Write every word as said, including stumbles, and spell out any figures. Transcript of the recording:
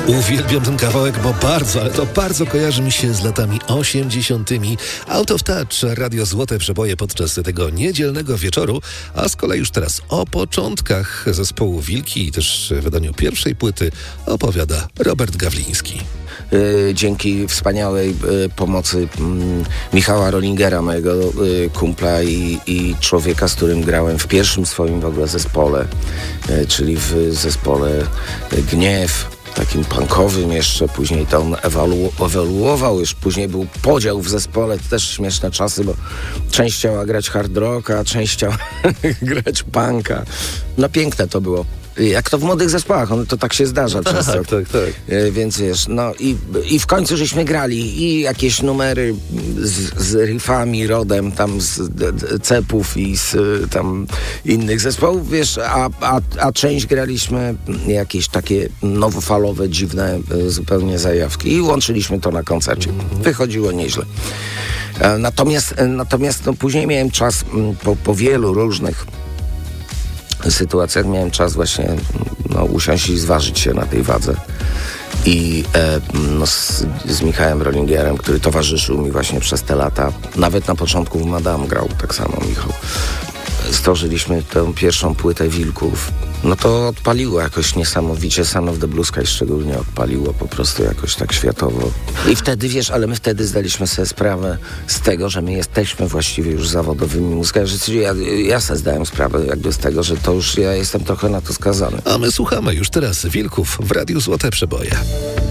Uwielbiam ten kawałek, bo bardzo, ale to bardzo kojarzy mi się z latami osiemdziesiątymi. Out of Touch, Radio Złote Przeboje podczas tego niedzielnego wieczoru, a z kolei już teraz o początkach zespołu Wilki i też wydaniu pierwszej płyty opowiada Robert Gawliński. Dzięki wspaniałej pomocy Michała Rollingera, mojego kumpla i, i człowieka, z którym grałem w pierwszym swoim w ogóle zespole, czyli w zespole Gniew, takim punkowym jeszcze, później to on ewolu- ewoluował, już później był podział w zespole, to też śmieszne czasy, bo część chciała grać hard rocka, część chciała grać punka. No piękne to było. Jak to w młodych zespołach, on, to tak się zdarza tak, często. Tak, tak. E, więc wiesz, no i, i w końcu żeśmy grali i jakieś numery z, z riffami, rodem tam z d, d, Cepów i z tam innych zespołów, wiesz, a, a, a część graliśmy jakieś takie nowofalowe, dziwne e, zupełnie zajawki i łączyliśmy to na koncercie. Wychodziło nieźle. E, natomiast natomiast no, później miałem czas m, po, po wielu różnych sytuacjach miałem czas właśnie no, usiąść i zważyć się na tej wadze. I e, no, z, z Michałem Rollingerem, który towarzyszył mi właśnie przez te lata, nawet na początku w Madame grał tak samo Michał. Stworzyliśmy tę pierwszą płytę Wilków. No to odpaliło jakoś niesamowicie, Son of the Blue Sky szczególnie odpaliło po prostu jakoś tak światowo. I wtedy, wiesz, ale my wtedy zdaliśmy sobie sprawę z tego, że my jesteśmy właściwie już zawodowymi muzykarzami. Ja, ja sobie zdałem sprawę jakby z tego, że to już ja jestem trochę na to skazany. A my słuchamy już teraz Wilków w Radiu Złote Przeboje.